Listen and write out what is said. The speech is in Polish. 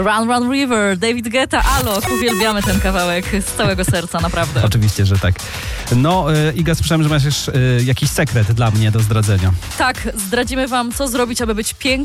Run Run River, David Guetta, Alok. Uwielbiamy ten kawałek z całego serca, naprawdę. Oczywiście, że tak. No, Iga, słyszałem, że masz już jakiś sekret dla mnie do zdradzenia. Tak, zdradzimy wam, co zrobić, aby być pięknym